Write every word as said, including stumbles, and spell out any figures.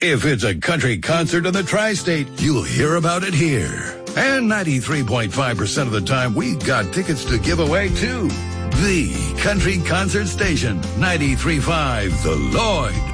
If it's a country concert in the tri-state, you'll hear about it here. And ninety-three point five percent of the time, we got tickets to give away, too. The Country Concert Station, ninety-three point five, The Lloyd.